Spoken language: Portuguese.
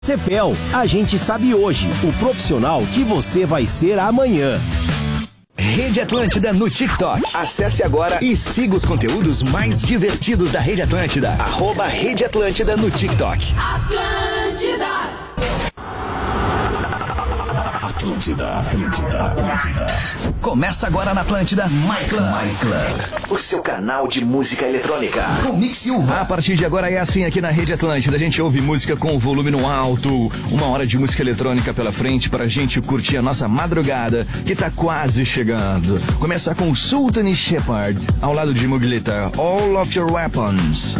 Cepel, a gente sabe hoje o profissional que você vai ser amanhã. Rede Atlântida no TikTok. Acesse agora e siga os conteúdos mais divertidos da Rede Atlântida. @Rede Atlântida no TikTok. Atlântida. Começa agora na Atlântida, My Club. O seu canal de música eletrônica. Com Mix Silva. A partir de agora é assim aqui na Rede Atlântida. A gente ouve música com o volume no alto. 1 hora de música eletrônica pela frente pra gente curtir a nossa madrugada, que tá quase chegando. Começa com Sultan e Shepard, ao lado de Muglita, All of Your Weapons.